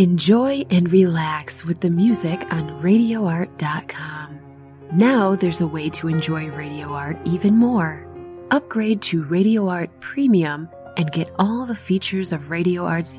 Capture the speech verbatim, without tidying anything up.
Enjoy and relax with the music on radio art dot com. Now there's a way to enjoy Radio Art even more. Upgrade to Radio Art Premium and get all the features of Radio Art's